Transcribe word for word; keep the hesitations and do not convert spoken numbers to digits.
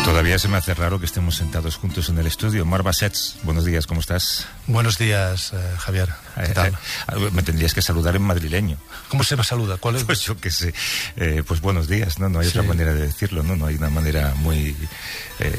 Todavía se me hace raro que estemos sentados juntos en el estudio. Marc Bassets, buenos días, ¿cómo estás? Buenos días, eh, Javier. ¿Qué tal? Eh, me tendrías que saludar en madrileño. ¿Cómo se me saluda? ¿Cuál es? Pues yo qué sé. Eh, pues buenos días, ¿no? No hay sí. otra manera de decirlo, ¿no? No hay una manera muy... Eh,